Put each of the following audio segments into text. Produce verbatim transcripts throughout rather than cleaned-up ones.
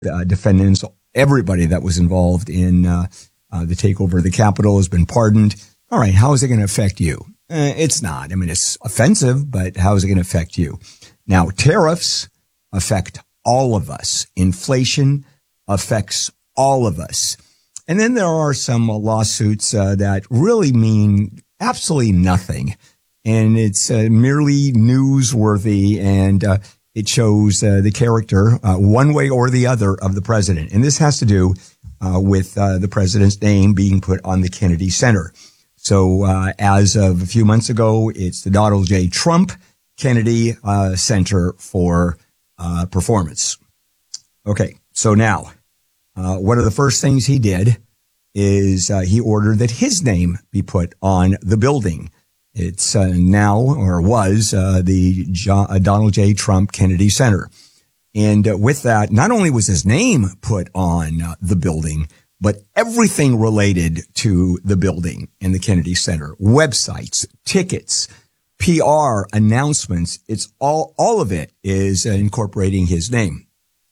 uh, defendants, everybody that was involved in uh, uh, the takeover of the Capitol has been pardoned. All right, how is it going to affect you? Uh, it's not. I mean, it's offensive, but how is it going to affect you? Now, tariffs affect all of us. Inflation affects all of us. And then there are some uh, lawsuits uh, that really mean absolutely nothing. And it's uh, merely newsworthy, and uh, it shows uh, the character uh, one way or the other of the president. And this has to do uh, with uh, the president's name being put on the Kennedy Center. So uh, as of a few months ago, it's the Donald J. Trump Kennedy uh, Center for uh, Performance. Okay, so now, uh, one of the first things he did is uh, he ordered that his name be put on the building. It's uh, now, or was, uh, the John, uh, Donald J. Trump Kennedy Center. And uh, with that, not only was his name put on uh, the building, but everything related to the building and the Kennedy Center, websites, tickets, P R, announcements, it's all, all of it is uh, incorporating his name.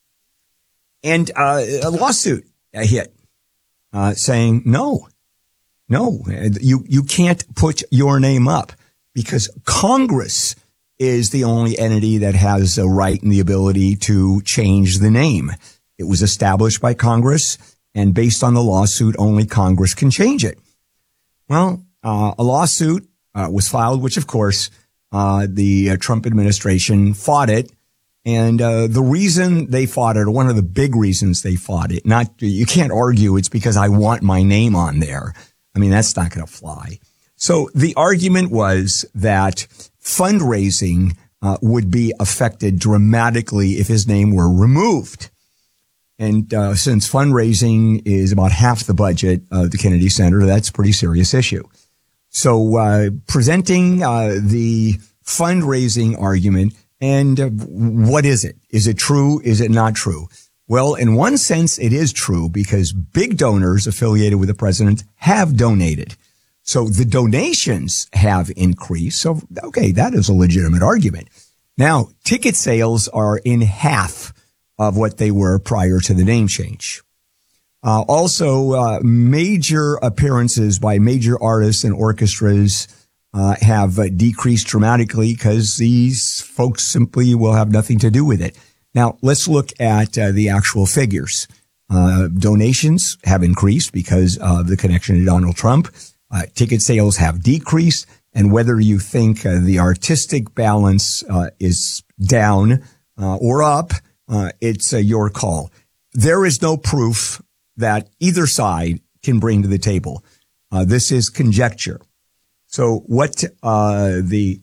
And uh, a lawsuit hit uh, saying, no, no, you, you can't put your name up because Congress is the only entity that has a right and the ability to change the name. It was established by Congress, and based on the lawsuit, only Congress can change it. Well, uh, a lawsuit uh, was filed, which of course, uh, the uh, Trump administration fought it. And, uh, the reason they fought it, or one of the big reasons they fought it, not, you can't argue it's because I want my name on there. I mean, that's not going to fly. So the argument was that fundraising uh, would be affected dramatically if his name were removed. And uh, since fundraising is about half the budget of the Kennedy Center, that's a pretty serious issue. So uh, presenting uh, the fundraising argument, and uh, what is it? Is it true? Is it not true? Well, in one sense, it is true because big donors affiliated with the president have donated. So the donations have increased. So, okay, that is a legitimate argument. Now, ticket sales are in half of what they were prior to the name change. Uh, also, uh, major appearances by major artists and orchestras uh, have uh, decreased dramatically because these folks simply will have nothing to do with it. Now, let's look at uh, the actual figures. Uh, donations have increased because of the connection to Donald Trump. Uh, ticket sales have decreased. And whether you think uh, the artistic balance uh, is down uh, or up, uh, it's uh, your call. There is no proof that either side can bring to the table. Uh, this is conjecture. So what uh, the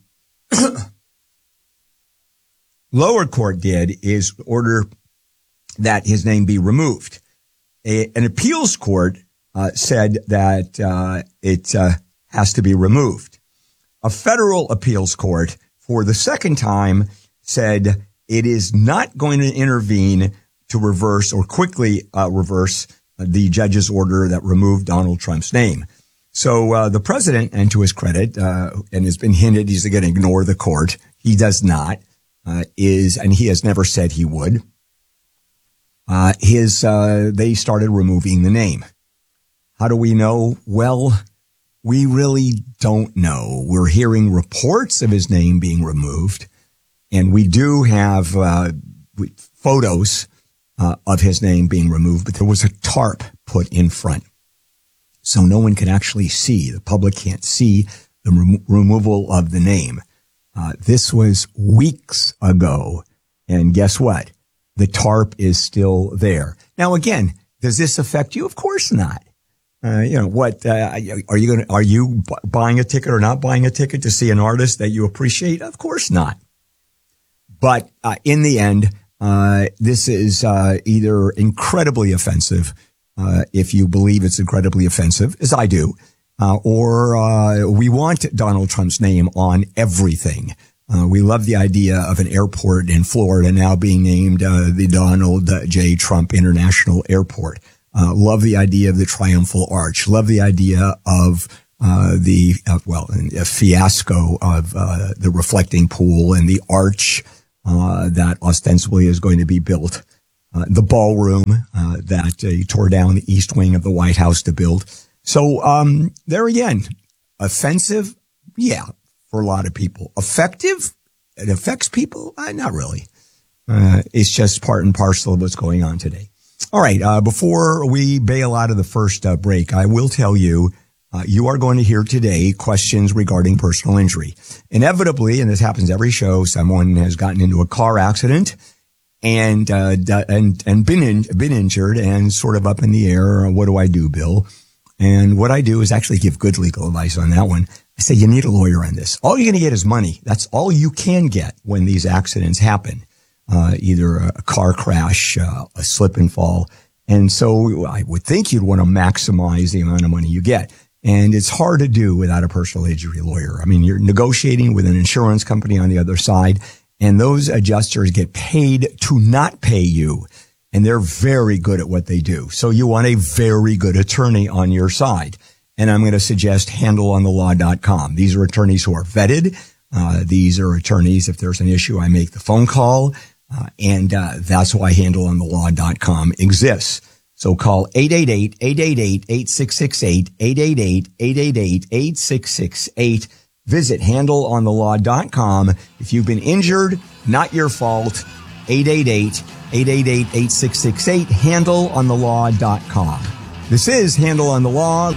lower court did is order that his name be removed. A, an appeals court uh, said that uh, it uh, has to be removed. A federal appeals court, for the second time, said it is not going to intervene to reverse or quickly uh, reverse the judge's order that removed Donald Trump's name. So uh, the president, and to his credit, uh, and has been hinted he's going to ignore the court. He does not. Uh, is, and he has never said he would, uh, his, uh, they started removing the name. How do we know? Well, we really don't know. We're hearing reports of his name being removed, and we do have, uh, photos, uh, of his name being removed, but there was a tarp put in front. So no one can actually see, the public can't see the remo- removal of the name. Uh, this was weeks ago. And guess what? The tarp is still there. Now, again, does this affect you? Of course not. Uh, you know, what, uh, are you going to, are you b- buying a ticket or not buying a ticket to see an artist that you appreciate? Of course not. But, uh, in the end, uh, this is, uh, either incredibly offensive, uh, if you believe it's incredibly offensive, as I do. Uh, or, uh, we want Donald Trump's name on everything. Uh, we love the idea of an airport in Florida now being named, uh, the Donald J. Trump International Airport. Uh, love the idea of the Triumphal Arch. Love the idea of, uh, the, uh, well, a fiasco of, uh, the reflecting pool and the arch, uh, that ostensibly is going to be built, uh, the ballroom uh, that uh, he tore down the east wing of the White House to build. So um, there again, offensive, yeah, for a lot of people. Effective, it affects people, uh, not really. Uh, it's just part and parcel of what's going on today. All right, uh, before we bail out of the first uh, break, I will tell you, uh, you are going to hear today questions regarding personal injury. Inevitably, and this happens every show, someone has gotten into a car accident and uh, and and been in, been injured and sort of up in the air. What do I do, Bill? And what I do is actually give good legal advice on that one. I say you need a lawyer on this. All you're going to get is money. That's all you can get when these accidents happen. Uh, either a car crash, uh, a slip and fall. And so I would think you'd want to maximize the amount of money you get. And it's hard to do without a personal injury lawyer. I mean, you're negotiating with an insurance company on the other side, and those adjusters get paid to not pay you. And they're very good at what they do. So you want a very good attorney on your side. And I'm going to suggest handle on the law dot com. These are attorneys who are vetted. Uh, these are attorneys, if there's an issue, I make the phone call. Uh, and uh, that's why handle on the law dot com exists. So call eight eight eight, eight eight eight, eight six six eight, eight eight eight, eight eight eight, eight six six eight. Visit handle on the law dot com. If you've been injured, not your fault, eight eight eight, eight eight eight, eight six six eight, handle on the law dot com. This is Handle on the Law.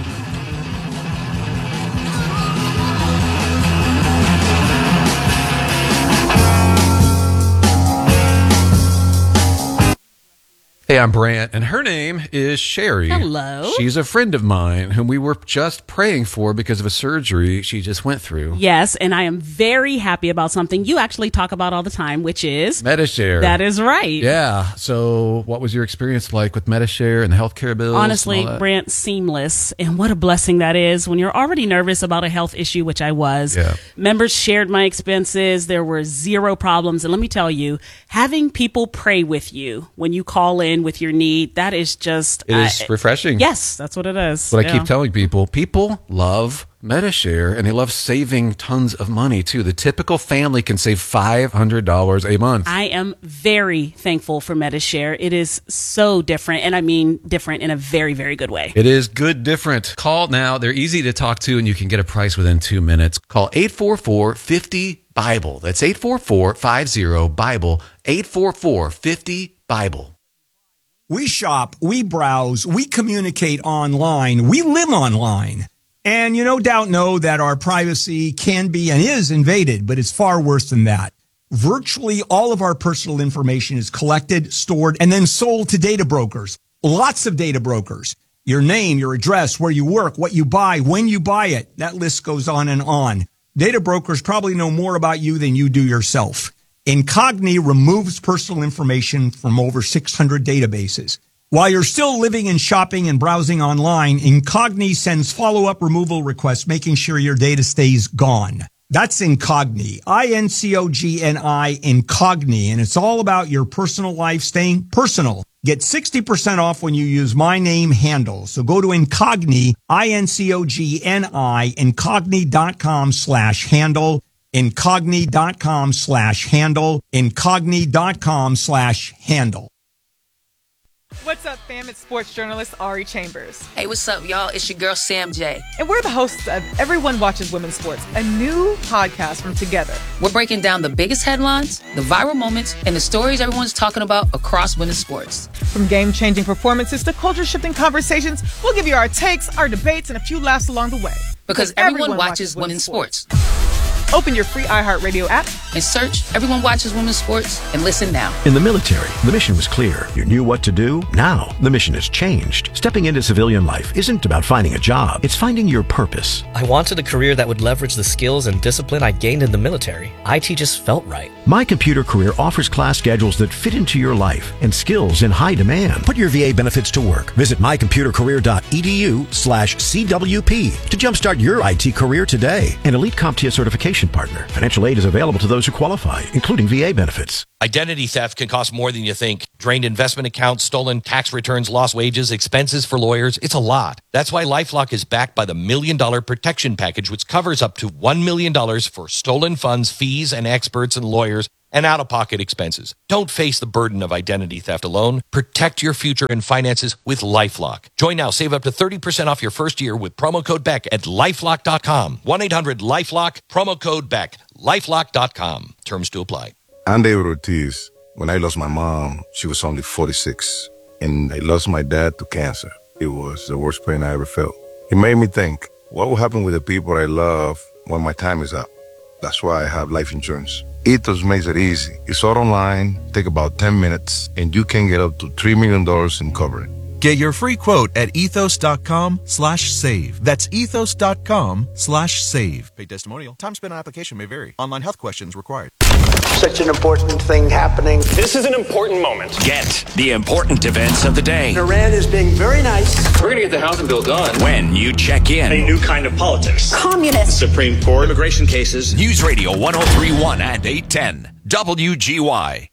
Hey, I'm Brant, and her name is Sherry. Hello. She's a friend of mine whom we were just praying for because of a surgery she just went through. Yes, and I am very happy about something you actually talk about all the time, which is Medi-Share. That is right. Yeah. So what was your experience like with Medi-Share and the healthcare bills? Honestly, Brant, seamless. And what a blessing that is when you're already nervous about a health issue, which I was. Yeah. Members shared my expenses. There were zero problems. And let me tell you, having people pray with you when you call in with your need, that is just It is uh, refreshing. Yes, that's what it is. But yeah. I keep telling people, people love Medi-Share, and they love saving tons of money, too. The typical family can save five hundred dollars a month. I am very thankful for Medi-Share. It is so different, and I mean different in a very, very good way. It is good different. Call now. They're easy to talk to, and you can get a price within two minutes. Call eight four four, five zero, Bible. That's eight four four, five zero, Bible. eight four four, five zero, Bible. We shop, we browse, we communicate online, we live online. And you no doubt know that our privacy can be and is invaded, but it's far worse than that. Virtually all of our personal information is collected, stored, and then sold to data brokers. Lots of data brokers. Your name, your address, where you work, what you buy, when you buy it. That list goes on and on. Data brokers probably know more about you than you do yourself. Incogni removes personal information from over six hundred databases. While you're still living and shopping and browsing online, Incogni sends follow-up removal requests, making sure your data stays gone. That's Incogni, I N C O G N I, Incogni, and it's all about your personal life staying personal. Get sixty percent off when you use my name handle. So go to Incogni, I N C O G N I, incogni.com slash handle. Incogni.com slash handle. Incogni.com slash handle. What's up, fam? It's sports journalist Ari Chambers. Hey, what's up, y'all? It's your girl, Sam J. And we're the hosts of Everyone Watches Women's Sports, a new podcast from Together. We're breaking down the biggest headlines, the viral moments, and the stories everyone's talking about across women's sports. From game-changing performances to culture-shifting conversations, we'll give you our takes, our debates, and a few laughs along the way. Because, because everyone, everyone watches, watches women's sports. sports. Open your free iHeartRadio app and search Everyone Watches Women's Sports and listen now. In the military, the mission was clear. You knew what to do. Now, the mission has changed. Stepping into civilian life isn't about finding a job. It's finding your purpose. I wanted a career that would leverage the skills and discipline I gained in the military. I T just felt right. My Computer Career offers class schedules that fit into your life and skills in high demand. Put your V A benefits to work. Visit mycomputercareer.edu slash CWP to jumpstart your I T career today. An elite CompTIA certification partner. Financial aid is available to those who qualify, including V A benefits. Identity theft can cost more than you think. Drained investment accounts, stolen tax returns, lost wages, expenses for lawyers. It's a lot. That's why LifeLock is backed by the Million Dollar Protection Package, which covers up to one million dollars for stolen funds, fees, and experts and lawyers. and out-of-pocket expenses. Don't face the burden of identity theft alone. Protect your future and finances with LifeLock. Join now. Save up to thirty percent off your first year with promo code Beck at lifelock dot com. one eight hundred lifelock, promo code Beck. lifelock dot com. Terms to apply. I'm David Ortiz. When I lost my mom, she was only forty-six. And I lost my dad to cancer. It was the worst pain I ever felt. It made me think, what will happen with the people I love when my time is up? That's why I have life insurance. Ethos makes it easy. It's all online, take about ten minutes, and you can get up to three million dollars in coverage. Get your free quote at ethos.com slash save. That's ethos.com slash save. Paid testimonial. Time spent on application may vary. Online health questions required. Such an important thing happening. This is an important moment. Get the important events of the day. Iran is being very nice. We're going to get the housing bill done. When you check in. A new kind of politics. Communist. The Supreme Court. Immigration cases. News Radio one oh three point one and eight ten. W G Y.